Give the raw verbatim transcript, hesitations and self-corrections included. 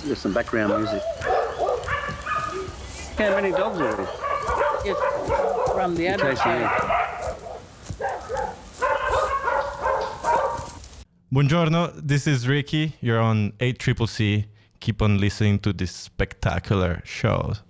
There's some background music. How many dogs are there? Yes, from the other Chasing you. side. Buongiorno, this is Ricky. You're on eight C C C. Keep on listening to this spectacular show.